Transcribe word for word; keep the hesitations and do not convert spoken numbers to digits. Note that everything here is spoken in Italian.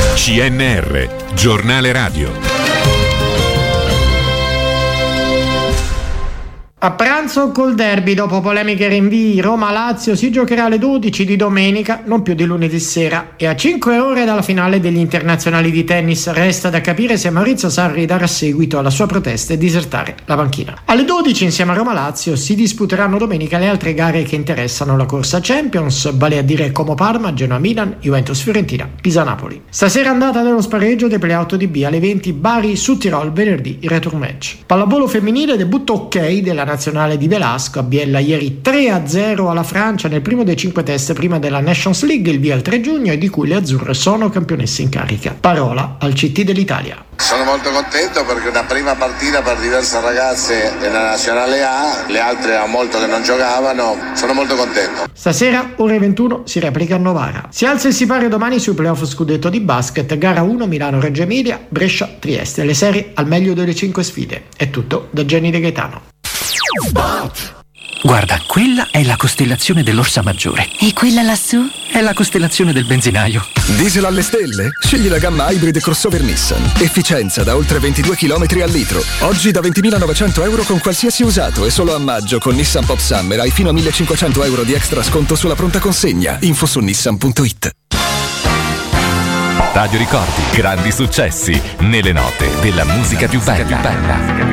C N R, giornale radio. A pranzo col derby, dopo polemiche e rinvii, Roma-Lazio si giocherà alle dodici di domenica, non più di lunedì sera, e a cinque ore dalla finale degli internazionali di tennis. Resta da capire se Maurizio Sarri darà seguito alla sua protesta e disertare la panchina. Alle dodici, insieme a Roma-Lazio, si disputeranno domenica le altre gare che interessano la corsa Champions, vale a dire Como-Parma, Genoa-Milan, Juventus-Fiorentina, Pisa-Napoli. Stasera andata dello spareggio dei play-out di B alle venti, Bari-Südtirol, venerdì il return match. Pallavolo femminile, debutto ok della nazionale di Velasco, a Biella ieri tre a zero alla Francia nel primo dei cinque test prima della Nations League, il via il tre giugno, e di cui le azzurre sono campionesse in carica. Parola al C T dell'Italia. Sono molto contento perché è una prima partita per diverse ragazze della nazionale A, le altre ha molto che non giocavano, sono molto contento. Stasera ore ventuno si replica a Novara. Si alza e si pare domani sui playoff scudetto di basket, gara uno Milano-Reggio Emilia, Brescia-Trieste, le serie al meglio delle cinque sfide. È tutto da Jenny De Gaetano. Guarda, quella è la costellazione dell'Orsa Maggiore. E quella lassù? È la costellazione del benzinaio. Diesel alle stelle? Scegli la gamma Hybrid crossover Nissan. Efficienza da oltre ventidue chilometri al litro. Oggi da ventimilanovecento euro con qualsiasi usato, e solo a maggio con Nissan Pop Summer hai fino a millecinquecento euro di extra sconto sulla pronta consegna. Info su nissan punto it. Radio Ricordi, grandi successi nelle note della musica più bella.